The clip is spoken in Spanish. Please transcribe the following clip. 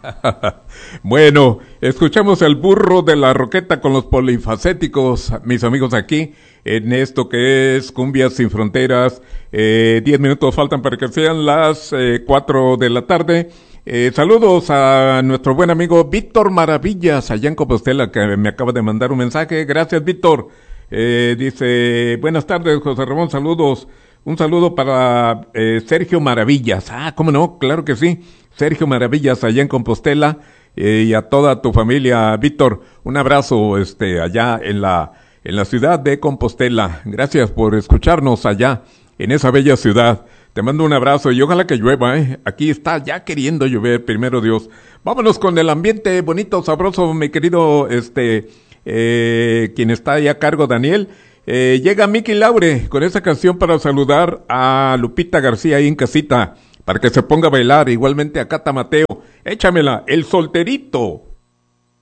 Bueno, escuchamos el burro de la roqueta con los polifacéticos, mis amigos aquí, en esto que es Cumbia Sin Fronteras. 10 minutos faltan para que sean las 4 de la tarde. Saludos a nuestro buen amigo Víctor Maravillas, allá en Compostela, que me acaba de mandar un mensaje. Gracias, Víctor. Dice, buenas tardes, José Ramón, saludos. Un saludo para Sergio Maravillas. Cómo no, claro que sí. Sergio Maravillas allá en Compostela, y a toda tu familia, Víctor. Un abrazo allá en la ciudad de Compostela. Gracias por escucharnos allá en esa bella ciudad. Te mando un abrazo y ojalá que llueva, Aquí está ya queriendo llover, primero Dios. Vámonos con el ambiente bonito, sabroso, mi querido quien está ahí a cargo, Daniel. Llega Miki Laure con esa canción para saludar a Lupita García ahí en casita, para que se ponga a bailar. Igualmente a Cata Mateo. Échamela, El Solterito.